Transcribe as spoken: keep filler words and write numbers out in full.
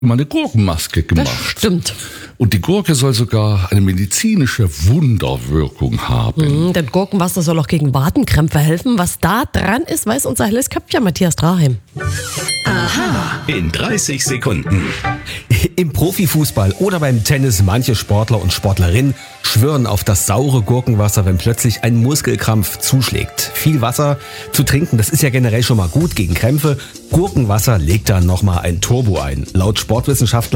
mal eine Gurkenmaske gemacht. Das stimmt. Und die Gurke soll sogar eine medizinische Wunderwirkung haben. Mhm, denn Gurkenwasser soll auch gegen Wadenkrämpfe helfen. Was da dran ist, weiß unser helles Köpfchen Matthias Draheim. Aha. In dreißig Sekunden. Im Profifußball oder beim Tennis, manche Sportler und Sportlerinnen schwören auf das saure Gurkenwasser, wenn plötzlich ein Muskelkrampf zuschlägt. Viel Wasser zu trinken, das ist ja generell schon mal gut gegen Krämpfe. Gurkenwasser legt da nochmal ein Turbo ein. Laut Sportwissenschaftler